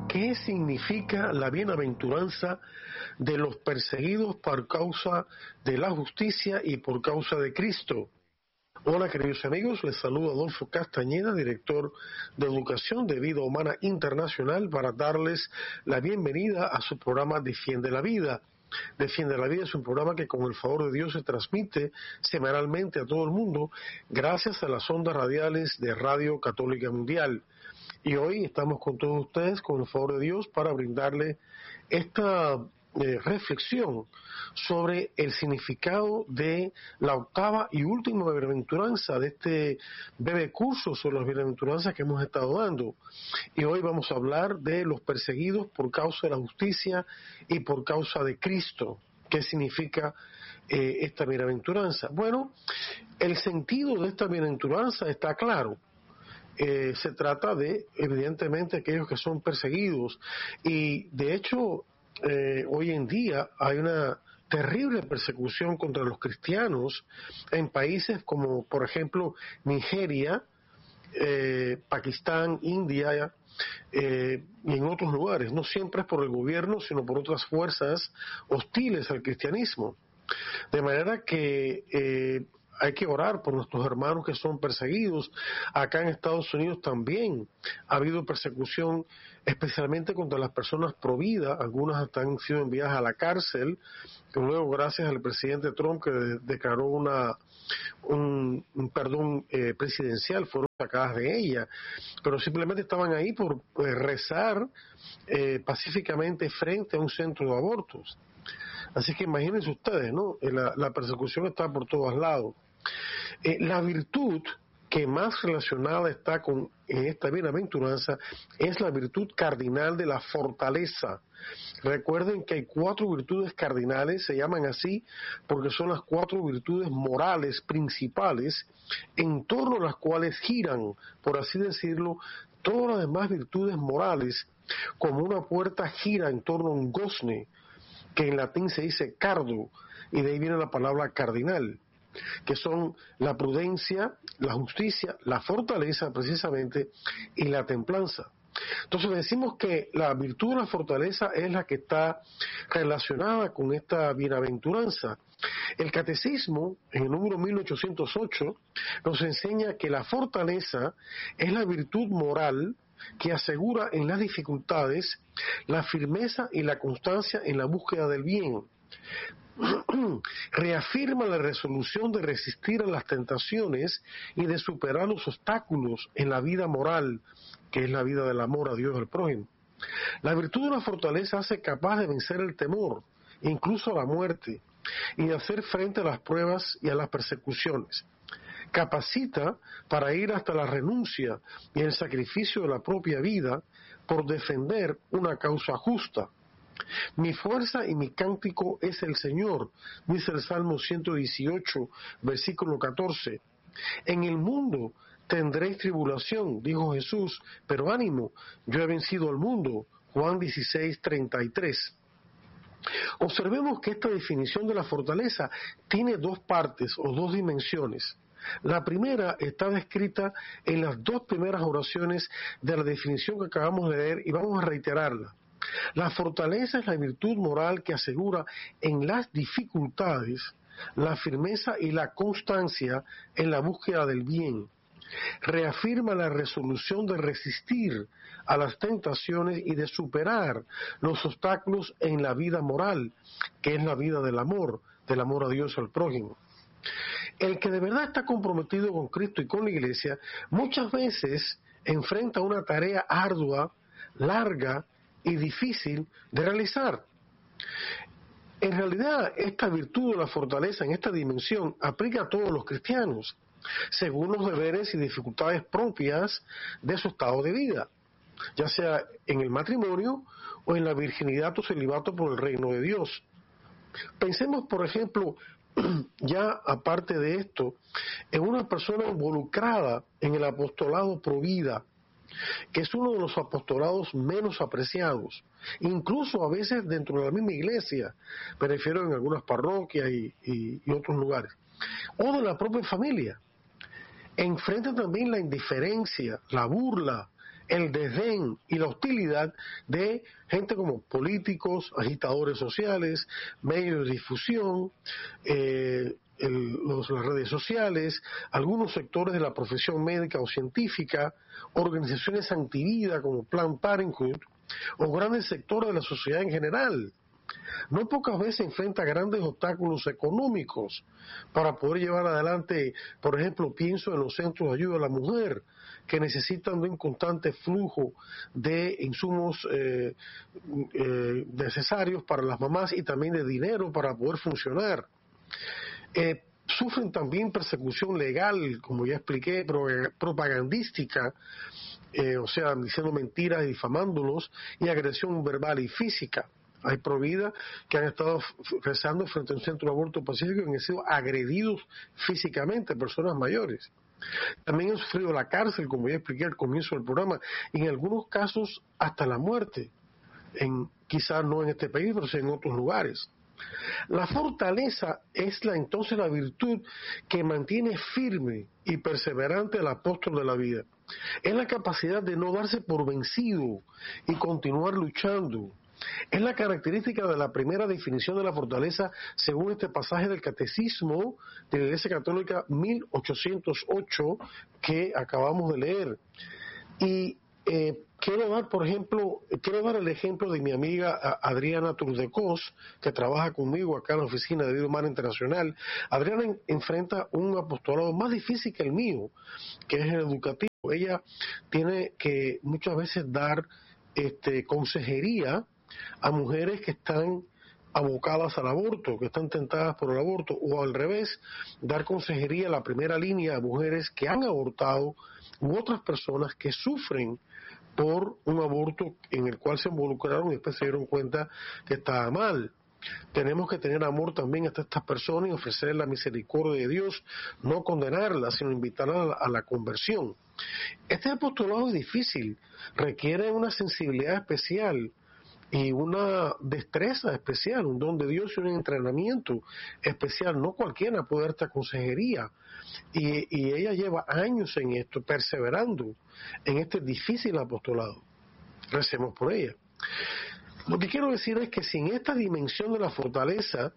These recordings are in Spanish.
¿Qué significa la bienaventuranza de los perseguidos por causa de la justicia y por causa de Cristo? Hola queridos amigos, les saluda Adolfo Castañeda, director de Educación de Vida Humana Internacional, para darles la bienvenida a su programa Defiende la Vida. Defiende la Vida es un programa que con el favor de Dios se transmite semanalmente a todo el mundo gracias a las ondas radiales de Radio Católica Mundial. Y hoy estamos con todos ustedes, con el favor de Dios, para brindarle esta reflexión sobre el significado de la octava y última bienaventuranza de este breve curso sobre las bienaventuranzas que hemos estado dando. Y hoy vamos a hablar de los perseguidos por causa de la justicia y por causa de Cristo. ¿Qué significa esta bienaventuranza? Bueno, el sentido de esta bienaventuranza está claro. Se trata de, evidentemente, aquellos que son perseguidos. Y, de hecho, hoy en día hay una terrible persecución contra los cristianos en países como, por ejemplo, Nigeria, Pakistán, India y en otros lugares. No siempre es por el gobierno, sino por otras fuerzas hostiles al cristianismo. De manera que hay que orar por nuestros hermanos que son perseguidos. Acá en Estados Unidos también ha habido persecución, especialmente contra las personas pro vida. Algunas hasta han sido enviadas a la cárcel, que luego, gracias al presidente Trump, que declaró un perdón presidencial, fueron sacadas de ella. Pero simplemente estaban ahí por rezar pacíficamente frente a un centro de abortos. Así que imagínense ustedes, ¿no? La persecución está por todos lados. La virtud que más relacionada está con esta bienaventuranza es la virtud cardinal de la fortaleza. Recuerden que hay 4 virtudes cardinales, se llaman así porque son las 4 virtudes morales principales en torno a las cuales giran, por así decirlo, todas las demás virtudes morales, como una puerta gira en torno a un gozne, que en latín se dice cardo, y de ahí viene la palabra cardinal, que son la prudencia, la justicia, la fortaleza precisamente, y la templanza. Entonces decimos que la virtud de la fortaleza es la que está relacionada con esta bienaventuranza. El Catecismo, en el número 1808, nos enseña que la fortaleza es la virtud moral que asegura en las dificultades la firmeza y la constancia en la búsqueda del bien. Reafirma la resolución de resistir a las tentaciones y de superar los obstáculos en la vida moral, que es la vida del amor a Dios y al prójimo. La virtud de la fortaleza hace capaz de vencer el temor, incluso a la muerte, y de hacer frente a las pruebas y a las persecuciones. Capacita para ir hasta la renuncia y el sacrificio de la propia vida por defender una causa justa. Mi fuerza y mi cántico es el Señor, dice el Salmo 118, versículo 14. En el mundo tendréis tribulación, dijo Jesús, pero ánimo, yo he vencido al mundo. Juan 16, 33. Observemos que esta definición de la fortaleza tiene 2 partes o 2 dimensiones. La primera está descrita en las 2 primeras oraciones de la definición que acabamos de leer y vamos a reiterarla. La fortaleza es la virtud moral que asegura en las dificultades la firmeza y la constancia en la búsqueda del bien. Reafirma la resolución de resistir a las tentaciones y de superar los obstáculos en la vida moral, que es la vida del amor a Dios y al prójimo. El que de verdad está comprometido con Cristo y con la Iglesia, muchas veces enfrenta una tarea ardua, larga y difícil de realizar. En realidad, esta virtud de la fortaleza en esta dimensión aplica a todos los cristianos, según los deberes y dificultades propias de su estado de vida, ya sea en el matrimonio o en la virginidad o celibato por el reino de Dios. Pensemos, por ejemplo, ya aparte de esto, en una persona involucrada en el apostolado pro vida, que es uno de los apostolados menos apreciados, incluso a veces dentro de la misma iglesia, me refiero en algunas parroquias y otros lugares, o de la propia familia. Enfrenta también la indiferencia, la burla, el desdén y la hostilidad de gente como políticos, agitadores sociales, medios de difusión, las redes sociales, algunos sectores de la profesión médica o científica, organizaciones antivida como Planned Parenthood, o grandes sectores de la sociedad en general. No pocas veces enfrenta grandes obstáculos económicos para poder llevar adelante, por ejemplo, pienso en los centros de ayuda a la mujer, que necesitan de un constante flujo de insumos necesarios para las mamás y también de dinero para poder funcionar. Sufren también persecución legal, como ya expliqué, propagandística, o sea, diciendo mentiras y difamándolos, y agresión verbal y física. Hay providas que han estado rezando frente a un centro de aborto pacífico y han sido agredidos físicamente, personas mayores. También han sufrido la cárcel, como ya expliqué al comienzo del programa, y en algunos casos hasta la muerte, quizás no en este país, pero sí en otros lugares. La fortaleza es entonces la virtud que mantiene firme y perseverante al apóstol de la vida. Es la capacidad de no darse por vencido y continuar luchando. Es la característica de la primera definición de la fortaleza según este pasaje del Catecismo de la Iglesia Católica 1808 que acabamos de leer. Y quiero dar el ejemplo de mi amiga Adriana Turdecos, que trabaja conmigo acá en la Oficina de Vida Humana Internacional. Adriana enfrenta un apostolado más difícil que el mío, que es el educativo. Ella tiene que muchas veces dar consejería a mujeres que están abocadas al aborto, que están tentadas por el aborto, o al revés, dar consejería a la primera línea a mujeres que han abortado u otras personas que sufren por un aborto en el cual se involucraron y después se dieron cuenta que estaba mal. Tenemos que tener amor también hasta estas personas y ofrecer la misericordia de Dios, no condenarlas, sino invitarlas a la conversión. Este apostolado es difícil, requiere una sensibilidad especial y una destreza especial, un don de Dios y un entrenamiento especial. No cualquiera puede dar esta consejería, y ella lleva años en esto, perseverando en este difícil apostolado. Recemos por ella. Lo que quiero decir es que sin esta dimensión de la fortaleza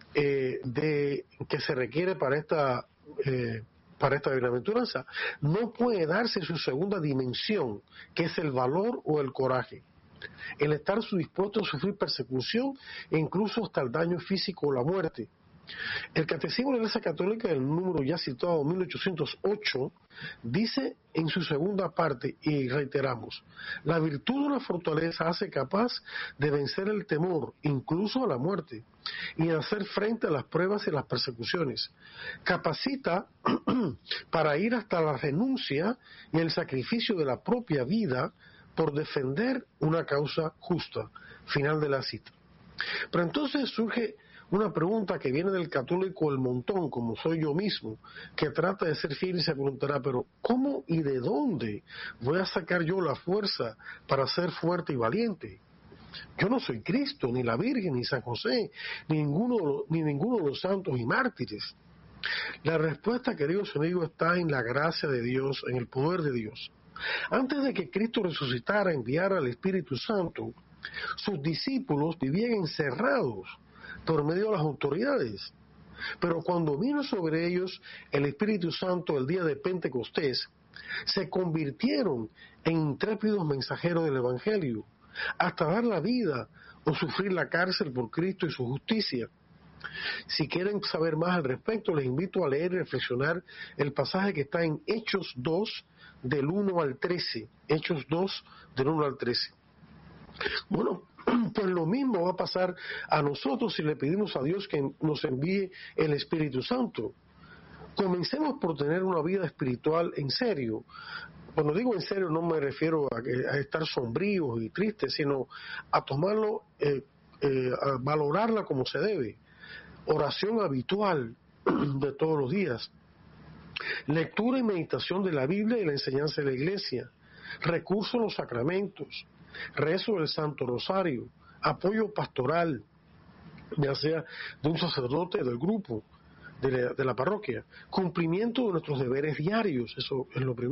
que se requiere para esta bienaventuranza, no puede darse su segunda dimensión, que es el valor o el coraje. El estar dispuesto a sufrir persecución e incluso hasta el daño físico o la muerte. El Catecismo de la Iglesia Católica, el número ya citado 1808, dice en su segunda parte, y reiteramos, la virtud de la fortaleza hace capaz de vencer el temor, incluso a la muerte, y de hacer frente a las pruebas y las persecuciones. Capacita para ir hasta la renuncia y el sacrificio de la propia vida por defender una causa justa. Final de la cita. Pero entonces surge una pregunta que viene del católico el montón, como soy yo mismo, que trata de ser fiel y se preguntará, pero ¿cómo y de dónde voy a sacar yo la fuerza para ser fuerte y valiente? Yo no soy Cristo, ni la Virgen, ni San José, ni ninguno de los santos y mártires. La respuesta, queridos amigos, está en la gracia de Dios, en el poder de Dios. Antes de que Cristo resucitara, enviara al Espíritu Santo, sus discípulos vivían encerrados por medio de las autoridades. Pero cuando vino sobre ellos el Espíritu Santo el día de Pentecostés, se convirtieron en intrépidos mensajeros del Evangelio, hasta dar la vida o sufrir la cárcel por Cristo y su justicia. Si quieren saber más al respecto, les invito a leer y reflexionar el pasaje que está en Hechos 2, del 1 al 13. Hechos 2, del 1 al 13. Bueno, pues lo mismo va a pasar a nosotros si le pedimos a Dios que nos envíe el Espíritu Santo. Comencemos por tener una vida espiritual en serio. Cuando digo en serio no me refiero a estar sombríos y tristes, sino a tomarlo, a valorarla como se debe. Oración habitual de todos los días. Lectura y meditación de la Biblia y la enseñanza de la Iglesia. Recurso a los sacramentos. Rezo del Santo Rosario. Apoyo pastoral, ya sea de un sacerdote del grupo, de la parroquia. Cumplimiento de nuestros deberes diarios, eso es lo primero.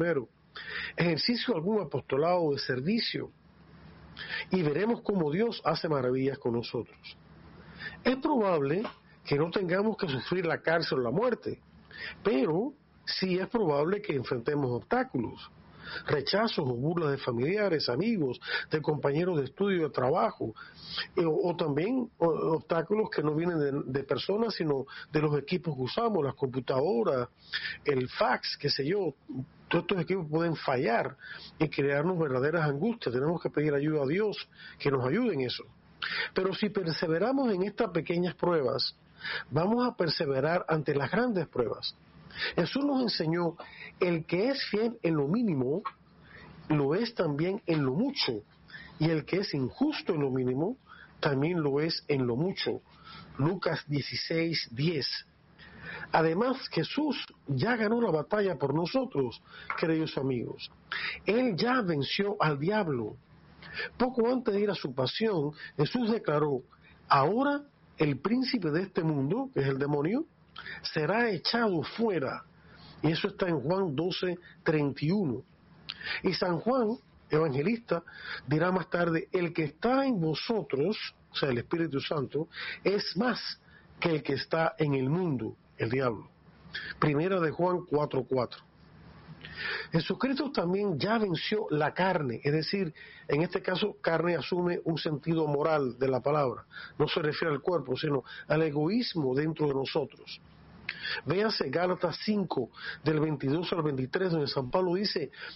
ejercicio de algún apostolado o de servicio, y veremos cómo Dios hace maravillas con nosotros. Es probable que no tengamos que sufrir la cárcel o la muerte, pero sí es probable que enfrentemos obstáculos, rechazos o burlas de familiares, amigos, de compañeros de estudio, de trabajo, o también obstáculos que no vienen de personas, sino de los equipos que usamos, las computadoras, el fax, qué sé yo. Todos estos equipos pueden fallar y crearnos verdaderas angustias. Tenemos que pedir ayuda a Dios que nos ayude en eso. Pero si perseveramos en estas pequeñas pruebas, vamos a perseverar ante las grandes pruebas. Jesús nos enseñó: el que es fiel en lo mínimo, lo es también en lo mucho, y el que es injusto en lo mínimo, también lo es en lo mucho. Lucas 16:10. Además, Jesús ya ganó la batalla por nosotros, queridos amigos. Él ya venció al diablo. Poco antes de ir a su pasión, Jesús declaró: ahora el príncipe de este mundo, que es el demonio, será echado fuera. Y eso está en Juan 12:31. Y San Juan, evangelista, dirá más tarde: el que está en vosotros, o sea, el Espíritu Santo, es más que el que está en el mundo, el diablo. Primera de Juan 4:4. Jesucristo también ya venció la carne, es decir, en este caso carne asume un sentido moral de la palabra, no se refiere al cuerpo, sino al egoísmo dentro de nosotros. Véase Gálatas 5, del 22 al 23, donde San Pablo dice: